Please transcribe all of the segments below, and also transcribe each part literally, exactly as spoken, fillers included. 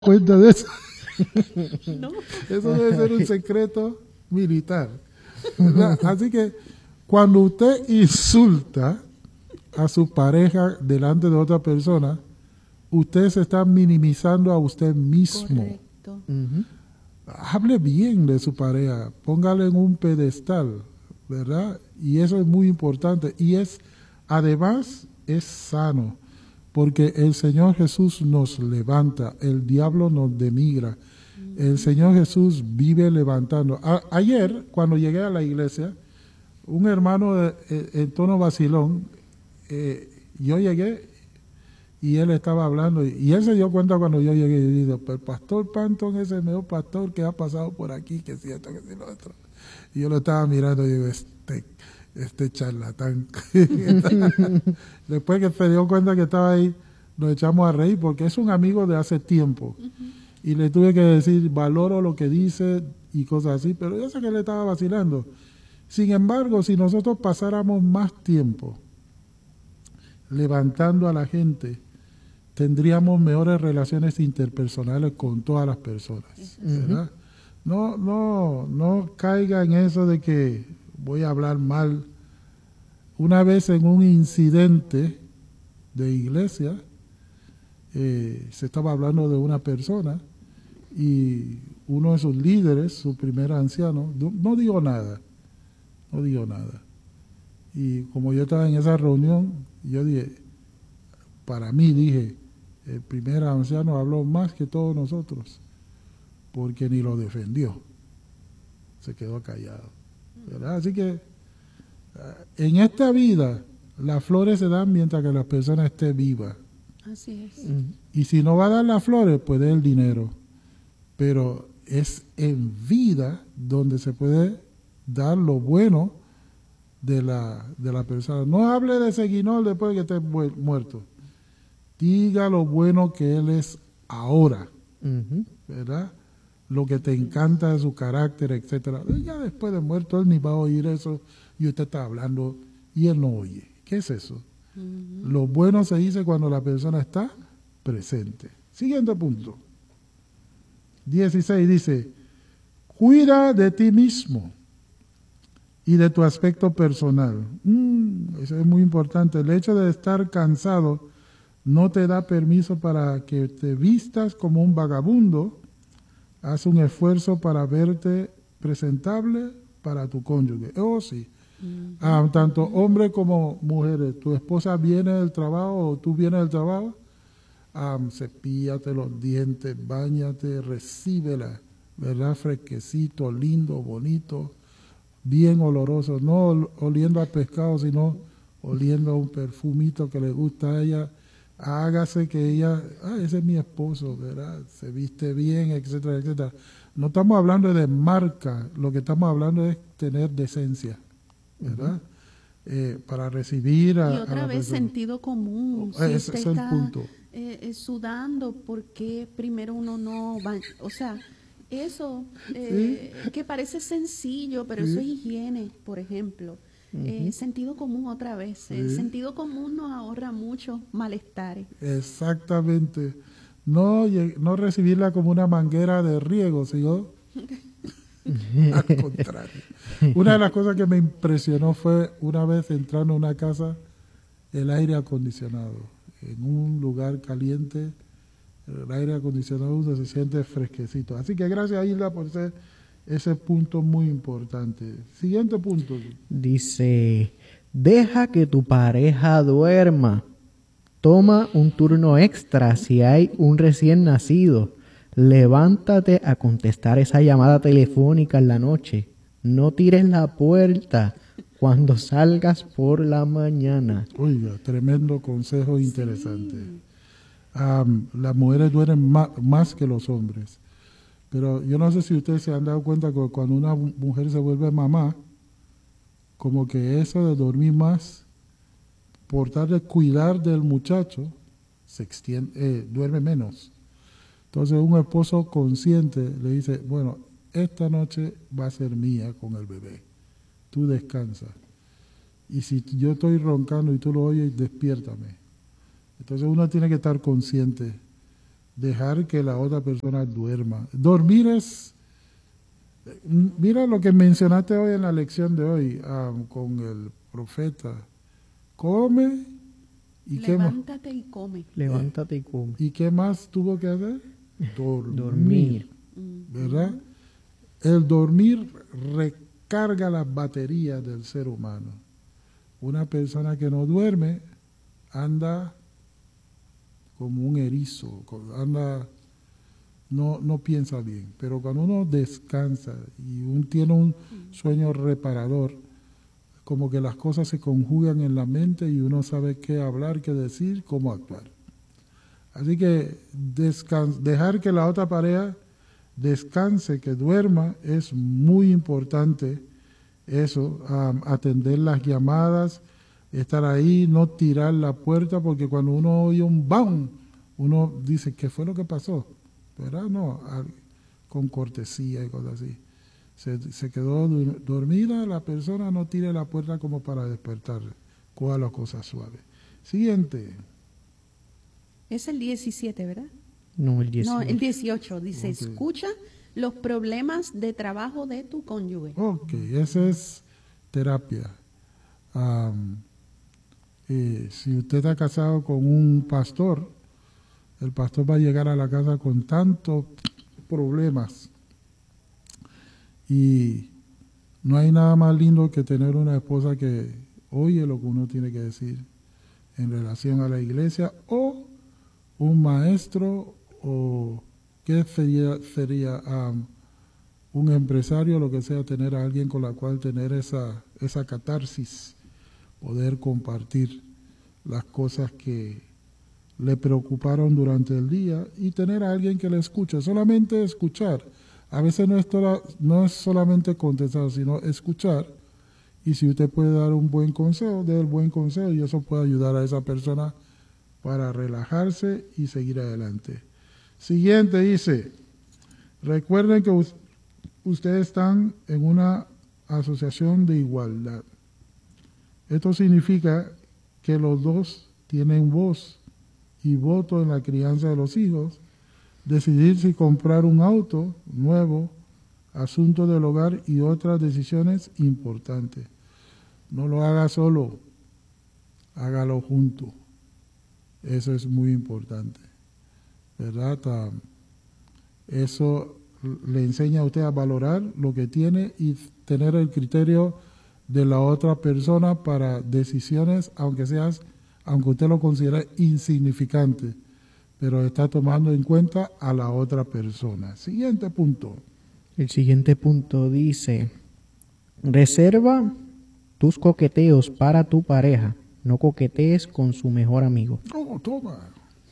cuenta de eso. No. Eso debe ser un secreto militar, ¿verdad? Así que cuando usted insulta a su pareja delante de otra persona, usted se está minimizando a usted mismo. Correcto. Uh-huh. Hable bien de su pareja, póngale en un pedestal, ¿verdad? Y eso es muy importante. Y es, además, es sano, porque el Señor Jesús nos levanta, el diablo nos denigra. El Señor Jesús vive levantando. A, ayer, cuando llegué a la iglesia, un hermano de, eh, en tono vacilón, eh, yo llegué y él estaba hablando, y, y él se dio cuenta cuando yo llegué y dijo, el pastor Panton es el mejor pastor que ha pasado por aquí, que si esto, que si lo otro. Y yo lo estaba mirando y digo, este, este charlatán. Después que se dio cuenta que estaba ahí, nos echamos a reír porque es un amigo de hace tiempo. Uh-huh. Y le tuve que decir, valoro lo que dice y cosas así, pero yo sé que le estaba vacilando. Sin embargo, si nosotros pasáramos más tiempo levantando a la gente, tendríamos mejores relaciones interpersonales con todas las personas, ¿verdad? Uh-huh. No, no, no caiga en eso de que voy a hablar mal. Una vez en un incidente de iglesia, eh, se estaba hablando de una persona y uno de sus líderes, su primer anciano, no, no dijo nada, no dijo nada. Y como yo estaba en esa reunión, yo dije, para mí dije, el primer anciano habló más que todos nosotros, porque ni lo defendió, se quedó callado, ¿verdad? Así que en esta vida las flores se dan mientras que la persona esté viva. Así es. Y si no va a dar las flores, pues dé el dinero. Pero es en vida donde se puede dar lo bueno de la, de la persona. No hable de Seguinol después de que esté muerto. Diga lo bueno que él es ahora, uh-huh. ¿verdad? Lo que te encanta de su carácter, etcétera. Ya después de muerto él ni va a oír eso y usted está hablando y él no oye. ¿Qué es eso? Uh-huh. Lo bueno se dice cuando la persona está presente. Siguiente punto. dieciséis dice, cuida de ti mismo y de tu aspecto personal. Mm, eso es muy importante. El hecho de estar cansado no te da permiso para que te vistas como un vagabundo. Haz un esfuerzo para verte presentable para tu cónyuge. Oh, sí. Uh-huh. Ah, tanto hombres como mujeres. Tu esposa viene del trabajo o tú vienes del trabajo. Um, cepíllate los dientes, báñate, recíbela, ¿verdad? Fresquecito, lindo, bonito, bien oloroso. No oliendo a pescado, sino oliendo a un perfumito que le gusta a ella. Hágase que ella, ah, ese es mi esposo, ¿verdad? Se viste bien, etcétera, etcétera. No estamos hablando de marca, lo que estamos hablando es tener decencia, ¿verdad? Uh-huh. Eh, para recibir a, y otra a vez persona. Sentido común. Si ese usted es el está punto. Eh, eh, sudando, porque primero uno no va, o sea, eso eh, ¿sí? que parece sencillo, pero ¿sí? Eso es higiene, por ejemplo. Uh-huh. Eh, sentido común otra vez. ¿Sí? El sentido común nos ahorra muchos malestares. Exactamente. No, no recibirla como una manguera de riego, sino al contrario. Una de las cosas que me impresionó fue una vez entrando a una casa, el aire acondicionado. En un lugar caliente, el aire acondicionado uno se siente fresquecito. Así que gracias, Hilda, por ese, ese punto muy importante. Siguiente punto. Dice, deja que tu pareja duerma. Toma un turno extra si hay un recién nacido. Levántate a contestar esa llamada telefónica en la noche. No tires la puerta cuando salgas por la mañana. Oiga, tremendo consejo interesante. Sí. Um, las mujeres duermen más, más que los hombres. Pero yo no sé si ustedes se han dado cuenta que cuando una mujer se vuelve mamá, como que eso de dormir más, por tal de cuidar del muchacho, se extiende, eh, duerme menos. Entonces un esposo consciente le dice, bueno, esta noche va a ser mía con el bebé. Tú descansa. Y si yo estoy roncando y tú lo oyes, despiértame. Entonces uno tiene que estar consciente dejar que la otra persona duerma. Dormir es, mira lo que mencionaste hoy en la lección de hoy um, con el profeta. Come y qué más. Levántate y come. Levántate y come. ¿Y qué más tuvo que hacer? Dormir. Dormir. ¿Verdad? El dormir recarga las baterías del ser humano. Una persona que no duerme anda como un erizo, anda, no, no piensa bien. Pero cuando uno descansa y uno tiene un sueño reparador, como que las cosas se conjugan en la mente y uno sabe qué hablar, qué decir, cómo actuar. Así que descans dejar que la otra pareja descanse, que duerma, es muy importante. Eso, um, atender las llamadas, estar ahí, no tirar la puerta, porque cuando uno oye un bam, uno dice, ¿qué fue lo que pasó? ¿Verdad? No, a, con cortesía y cosas así. Se, se quedó dormida la persona, no tire la puerta como para despertar. Coja las cosas suaves. Siguiente. Es el diecisiete, ¿verdad? No, el dieciocho. No, el dieciocho. Dice, Okay. escucha los problemas de trabajo de tu cónyuge. Ok, esa es terapia. Um, eh, si usted está casado con un pastor, el pastor va a llegar a la casa con tantos problemas. Y no hay nada más lindo que tener una esposa que oye lo que uno tiene que decir en relación a la iglesia, o un maestro, o qué sería, sería um, un empresario, lo que sea, tener a alguien con la cual tener esa, esa catarsis, poder compartir las cosas que le preocuparon durante el día y tener a alguien que le escuche, solamente escuchar. A veces no es, toda, no es solamente contestar, sino escuchar. Y si usted puede dar un buen consejo, dé el buen consejo y eso puede ayudar a esa persona para relajarse y seguir adelante. Siguiente dice, recuerden que ustedes están en una asociación de igualdad. Esto significa que los dos tienen voz y voto en la crianza de los hijos, decidir si comprar un auto nuevo, asuntos del hogar y otras decisiones importantes. No lo haga solo, hágalo junto. Eso es muy importante, ¿verdad? Eso le enseña a usted a valorar lo que tiene y tener el criterio de la otra persona para decisiones, aunque seas, aunque usted lo considere insignificante, pero está tomando en cuenta a la otra persona. Siguiente punto. El siguiente punto dice, reserva tus coqueteos para tu pareja, no coquetees con su mejor amigo. Oh, toma.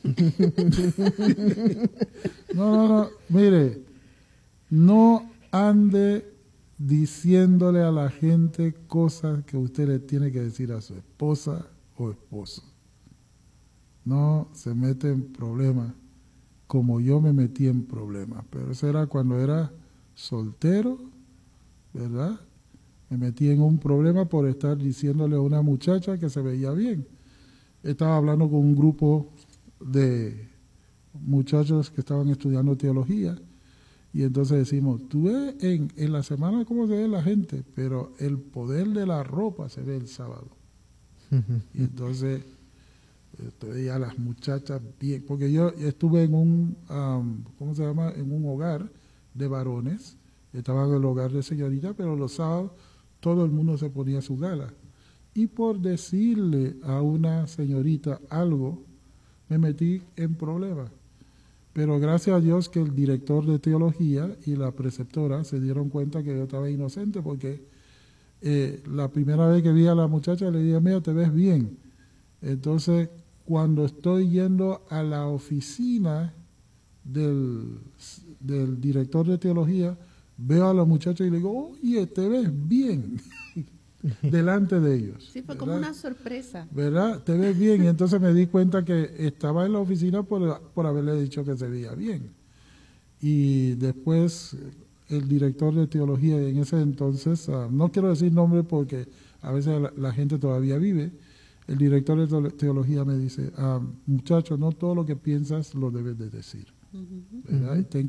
No, no, no, mire, no ande diciéndole a la gente cosas que usted le tiene que decir a su esposa o esposo. No se mete en problemas como yo me metí en problemas, pero eso era cuando era soltero, ¿verdad? Me metí en un problema por estar diciéndole a una muchacha que se veía bien. Estaba hablando con un grupo de muchachos que estaban estudiando teología y entonces decimos, tú ves en, en la semana cómo se ve la gente, pero el poder de la ropa se ve el sábado. Y entonces veía a las muchachas bien, porque yo estuve en un, um, ¿cómo se llama? En un hogar de varones, estaba en el hogar de señorita, pero los sábados todo el mundo se ponía su gala. Y por decirle a una señorita algo, me metí en problemas. Pero gracias a Dios que el director de teología y la preceptora se dieron cuenta que yo estaba inocente, porque eh, la primera vez que vi a la muchacha le dije, mira, te ves bien. Entonces, cuando estoy yendo a la oficina del, del director de teología, veo a la muchacha y le digo, oye, te ves bien, delante de ellos. Sí, fue ¿verdad? como una sorpresa. ¿Verdad? Te ves bien. Y entonces me di cuenta que estaba en la oficina por, por haberle dicho que se veía bien. Y después el director de teología en ese entonces, uh, no quiero decir nombre porque a veces la, la gente todavía vive, el director de teología me dice, uh, muchacho, no todo lo que piensas lo debes de decir. ¿verdad? Y ten